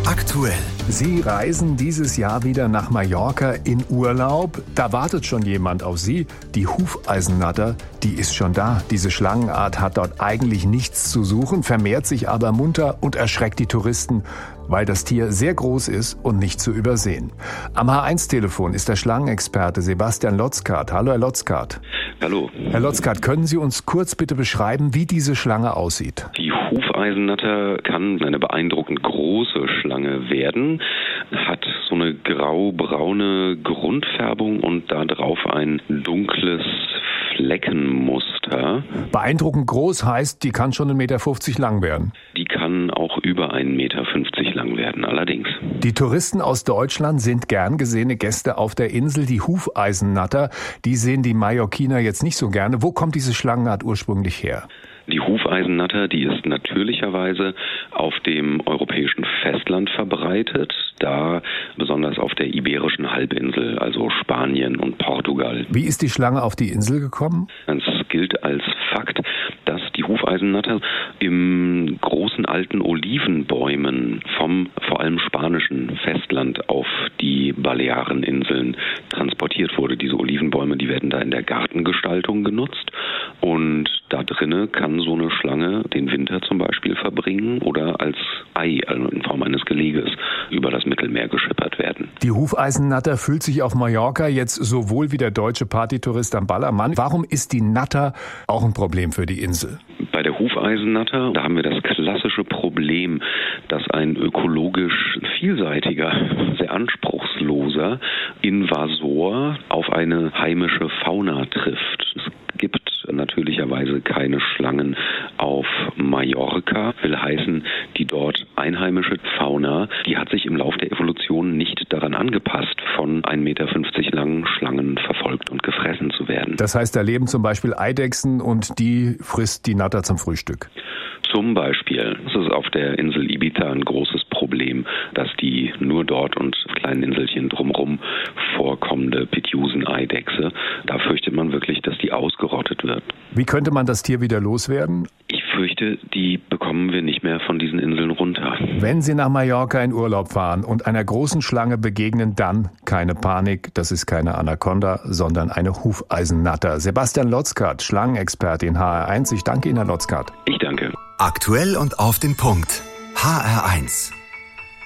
Aktuell. Sie reisen dieses Jahr wieder nach Mallorca in Urlaub. Da wartet schon jemand auf Sie. Die Hufeisennatter, die ist schon da. Diese Schlangenart hat dort eigentlich nichts zu suchen, vermehrt sich aber munter und erschreckt die Touristen, weil das Tier sehr groß ist und nicht zu übersehen. Am H1-Telefon ist der Schlangenexperte Sebastian Lotzkart. Hallo, Herr Lotzkart. Hallo. Herr Lotzkart, können Sie uns kurz bitte beschreiben, wie diese Schlange aussieht? Die Hufeisennatter kann eine beeindruckend große Schlange werden, hat so eine grau-braune Grundfärbung und da drauf ein dunkles Fleckenmuster. Beeindruckend groß heißt, die kann schon 1,50 Meter lang werden. Die kann auch über 1,50 Meter lang werden, allerdings. Die Touristen aus Deutschland sind gern gesehene Gäste auf der Insel. Die Hufeisennatter, die sehen die Mallorquiner jetzt nicht so gerne. Wo kommt diese Schlangenart ursprünglich her? Die Hufeisennatter, die ist natürlicherweise auf dem europäischen Festland verbreitet, da besonders auf der Iberischen Halbinsel, also Spanien und Portugal. Wie ist die Schlange auf die Insel gekommen? Es gilt als Fakt, dass die Hufeisennatter im großen alten Olivenbäumen vom vor allem spanischen Festland auf die Baleareninseln transportiert wurde. Diese Olivenbäume, die werden da in der Gartengestaltung genutzt und da drinnen kann so eine Schlange den Winter zum Beispiel verbringen oder als Ei, also in Form eines Geleges, über das Mittelmeer geschippert werden. Die Hufeisennatter fühlt sich auf Mallorca jetzt sowohl wie der deutsche Partytourist am Ballermann. Warum ist die Natter auch ein Problem für die Insel? Bei der Hufeisennatter, da haben wir das klassische Problem, dass ein ökologisch vielseitiger, sehr anspruchsloser Invasor auf eine heimische Fauna trifft. Es gibt natürlicherweise keine Schlangen auf Mallorca, will heißen, die dort einheimische Fauna, die hat sich im Lauf der Evolution nicht daran angepasst, von 1,50 Meter langen Schlangen verfolgt und gefressen zu werden. Das heißt, da leben zum Beispiel Eidechsen und die frisst die Natter zum Frühstück. Zum Beispiel. Es ist auf der Insel Ibiza ein großes Problem, dass die nur dort und auf kleinen Inselchen drumherum vorkommende Pitusen-Eidechse, da fürchtet man wirklich, dass die ausgerottet wird. Wie könnte man das Tier wieder loswerden? Ich fürchte, die bekommen wir nicht mehr von diesen Inseln runter. Wenn Sie nach Mallorca in Urlaub fahren und einer großen Schlange begegnen, dann keine Panik. Das ist keine Anaconda, sondern eine Hufeisennatter. Sebastian Lotzkart, Schlangenexperte in HR1. Ich danke Ihnen, Herr Lotzkart. Ich danke. Aktuell und auf den Punkt. HR1.